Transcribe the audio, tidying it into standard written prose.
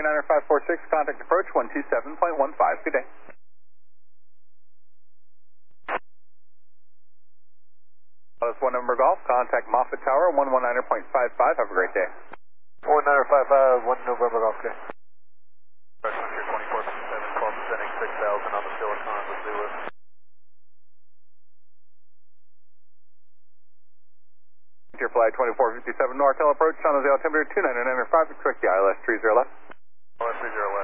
39er 546, contact approach 127.15. Good day. That's 1 number golf, contact Moffett Tower 119.55. Have a great day. 11955, 1 November golf, okay. Freshman here 2457, 12%, 6,000 on the Silicon with Lewis. Your flight 2457 north, hill approach, San Jose altimeter 299.5, expect the ILS 30 left. ILS 30 left.